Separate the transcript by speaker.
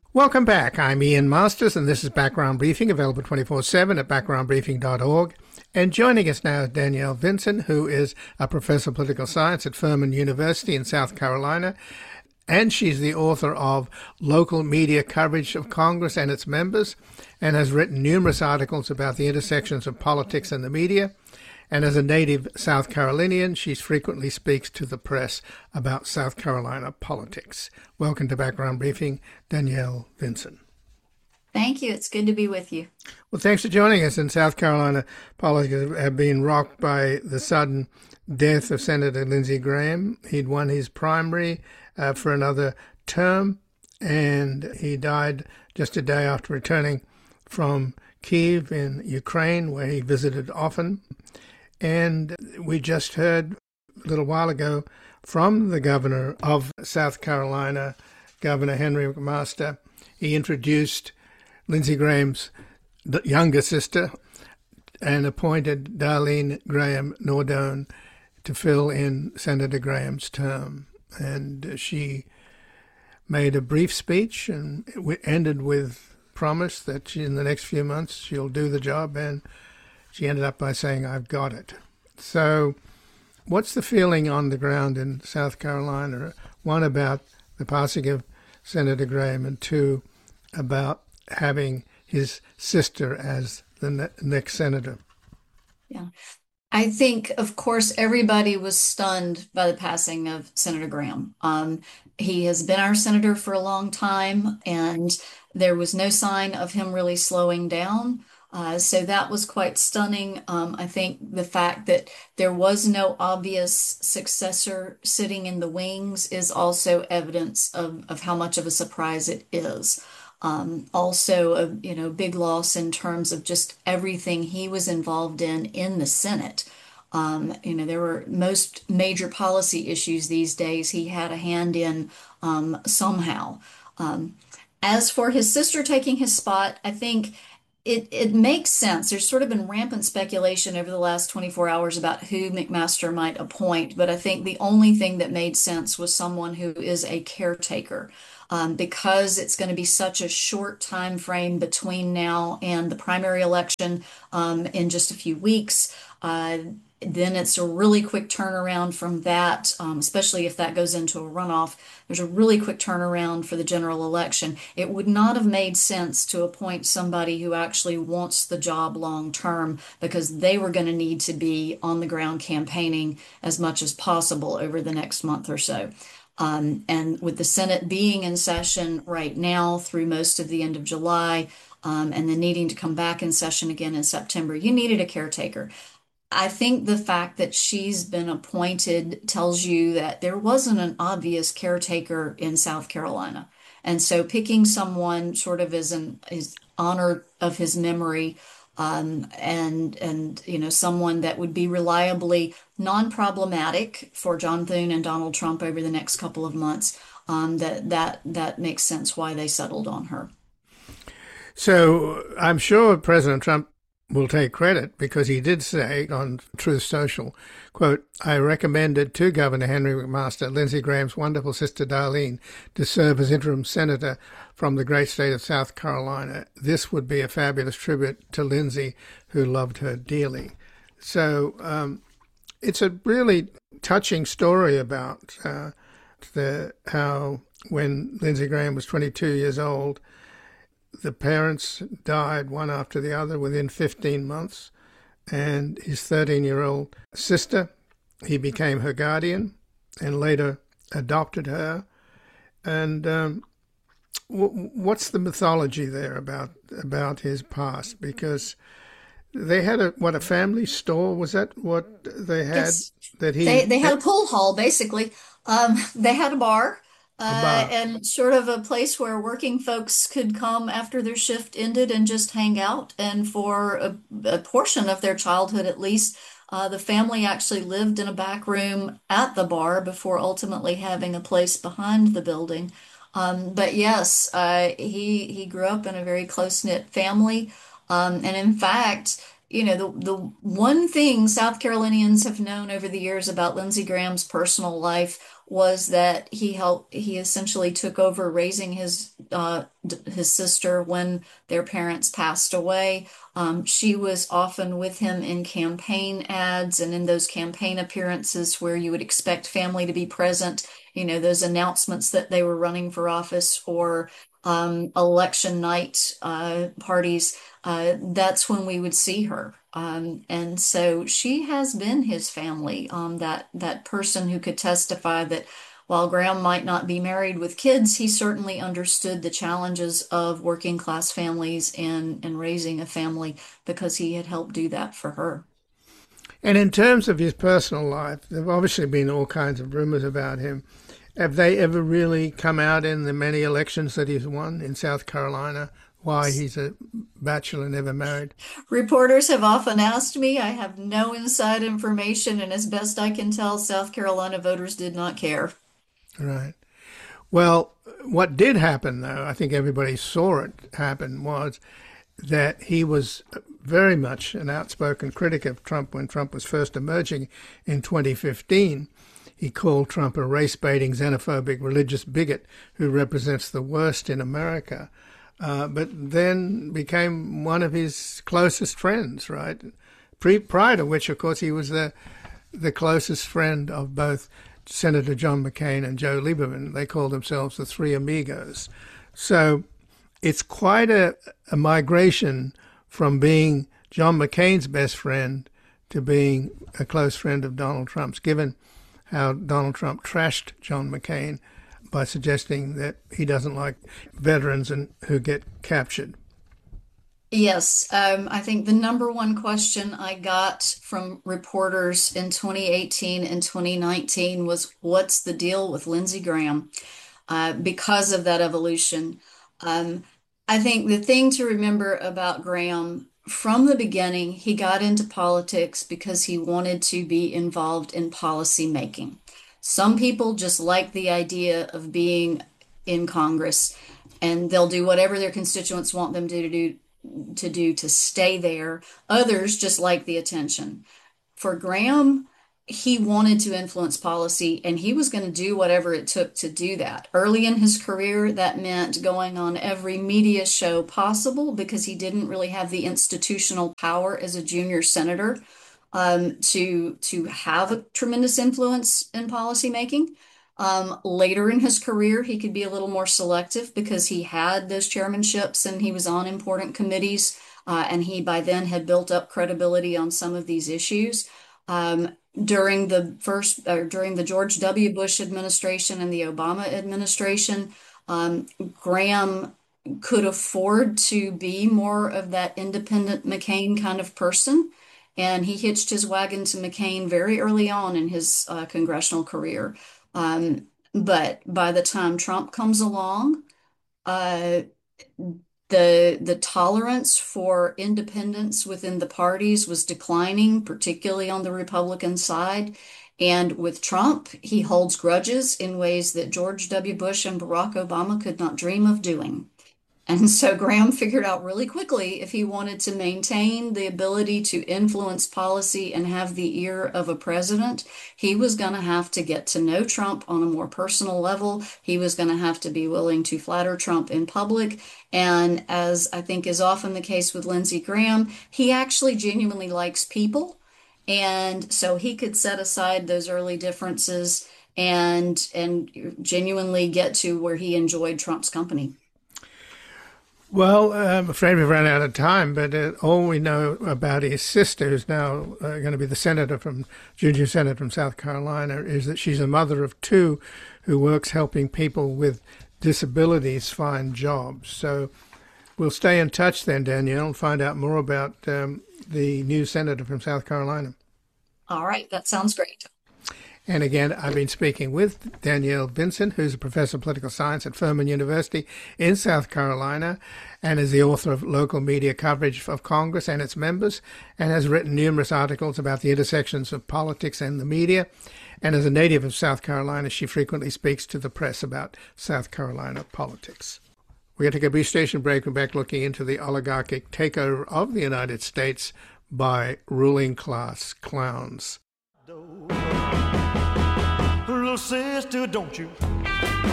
Speaker 1: Welcome back. I'm Ian Masters, and this is Background Briefing, available 24/7 at backgroundbriefing.org. And joining us now is Danielle Vinson, who is a professor of political science at Furman University in South Carolina. And she's the author of Local Media Coverage of Congress and Its Members, and has written numerous articles about the intersections of politics and the media. And as a native South Carolinian, she frequently speaks to the press about South Carolina politics. Welcome to Background Briefing, Danielle Vinson.
Speaker 2: Thank you. It's good to be with you.
Speaker 1: Well, thanks for joining us. In South Carolina, politics have been rocked by the sudden death of Senator Lindsey Graham. He'd won his primary for another term, and he died just a day after returning from Kyiv in Ukraine, where he visited often. And we just heard a little while ago from the governor of South Carolina, Governor Henry McMaster. He introduced Lindsey Graham's younger sister and appointed Darlene Graham Nordone to fill in Senator Graham's term. And she made a brief speech, and it ended with promise that in the next few months she'll do the job, and she ended up by saying, "I've got it." So what's the feeling on the ground in South Carolina? One, about the passing of Senator Graham, and two, about having his sister as the next senator.
Speaker 2: Yeah. I think, of course, everybody was stunned by the passing of Senator Graham. He has been our senator for a long time, and there was no sign of him really slowing down. So that was quite stunning. I think the fact that there was no obvious successor sitting in the wings is also evidence of how much of a surprise it is. Also, a big loss in terms of just everything he was involved in the Senate. There were most major policy issues these days he had a hand in somehow. As for his sister taking his spot, I think it makes sense. There's sort of been rampant speculation over the last 24 hours about who McMaster might appoint, but I think the only thing that made sense was someone who is a caretaker. Because it's going to be such a short time frame between now and the primary election in just a few weeks. Then it's a really quick turnaround from that, especially if that goes into a runoff. There's a really quick turnaround for the general election. It would not have made sense to appoint somebody who actually wants the job long term, because they were going to need to be on the ground campaigning as much as possible over the next month or so. And with the Senate being in session right now through most of the end of July, and then needing to come back in session again in September, you needed a caretaker. I think the fact that she's been appointed tells you that there wasn't an obvious caretaker in South Carolina. And so picking someone sort of as an is honor of his memory, and someone that would be reliably non-problematic for John Thune and Donald Trump over the next couple of months, that makes sense why they settled on her.
Speaker 1: So I'm sure President Trump will take credit, because he did say on Truth Social, quote, "I recommended to Governor Henry McMaster Lindsey Graham's wonderful sister Darlene to serve as interim senator from the great state of South Carolina. This would be a fabulous tribute to Lindsey, who loved her dearly." So it's a really touching story about how when Lindsey Graham was 22 years old, the parents died one after the other within 15 months. And his 13-year-old sister, he became her guardian and later adopted her. And what's the mythology there about his past? Because they had a family store. Was that what they had?
Speaker 2: Yes,
Speaker 1: That
Speaker 2: they had a pool hall basically. They had a bar.
Speaker 1: a bar.
Speaker 2: And sort of a place where working folks could come after their shift ended and just hang out. And for a portion of their childhood, at least, the family actually lived in a back room at the bar before ultimately having a place behind the building. But yes, he grew up in a very close-knit family. And in fact, the one thing South Carolinians have known over the years about Lindsey Graham's personal life was that he essentially took over raising his sister when their parents passed away. She was often with him in campaign ads and in those campaign appearances where you would expect family to be present, those announcements that they were running for office or election night parties. That's when we would see her. And so she has been his family, that person who could testify that while Graham might not be married with kids, he certainly understood the challenges of working class families and raising a family because he had helped do that for her.
Speaker 1: And in terms of his personal life, there have obviously been all kinds of rumors about him. Have they ever really come out in the many elections that he's won in South Carolina? Why he's a bachelor, never married?
Speaker 2: Reporters have often asked me. I have no inside information, and as best I can tell, South Carolina voters did not care.
Speaker 1: Right. Well, what did happen, though, I think everybody saw it happen, was that he was very much an outspoken critic of Trump when Trump was first emerging in 2015. He called Trump a race-baiting, xenophobic, religious bigot who represents the worst in America, but then became one of his closest friends, right? Prior to which, of course, he was the closest friend of both Senator John McCain and Joe Lieberman. They called themselves the Three Amigos. So it's quite a migration from being John McCain's best friend to being a close friend of Donald Trump's, given how Donald Trump trashed John McCain by suggesting that he doesn't like veterans and who get captured.
Speaker 2: Yes, I think the number one question I got from reporters in 2018 and 2019 was, what's the deal with Lindsey Graham? Because of that evolution. Um, I think the thing to remember about Graham from the beginning, he got into politics because he wanted to be involved in policy making. Some people just like the idea of being in Congress and they'll do whatever their constituents want them to stay there. Others just like the attention. For Graham, he wanted to influence policy and he was going to do whatever it took to do that. Early in his career, that meant going on every media show possible because he didn't really have the institutional power as a junior senator to have a tremendous influence in policymaking. Later in his career, he could be a little more selective because he had those chairmanships and he was on important committees, and he by then had built up credibility on some of these issues. During the George W. Bush administration and the Obama administration, Graham could afford to be more of that independent McCain kind of person. And he hitched his wagon to McCain very early on in his congressional career. But by the time Trump comes along, uh, the tolerance for independence within the parties was declining, particularly on the Republican side. And with Trump, he holds grudges in ways that George W. Bush and Barack Obama could not dream of doing. And so Graham figured out really quickly if he wanted to maintain the ability to influence policy and have the ear of a president, he was going to have to get to know Trump on a more personal level. He was going to have to be willing to flatter Trump in public. And as I think is often the case with Lindsey Graham, he actually genuinely likes people. And so he could set aside those early differences and genuinely get to where he enjoyed Trump's company.
Speaker 1: Well, I'm afraid we've run out of time, but all we know about his sister, who's now going to be the junior senator from South Carolina, is that she's a mother of two who works helping people with disabilities find jobs. So we'll stay in touch then, Danielle, and find out more about the new senator from South Carolina.
Speaker 2: All right, that sounds great.
Speaker 1: And again, I've been speaking with Danielle Vincent, who's a professor of political science at Furman University in South Carolina and is the author of local media coverage of Congress and its members, and has written numerous articles about the intersections of politics and the media. And as a native of South Carolina, she frequently speaks to the press about South Carolina politics. We're going to take a brief station break. We're back looking into the oligarchic takeover of the United States by ruling class clowns.
Speaker 3: little sister, don't you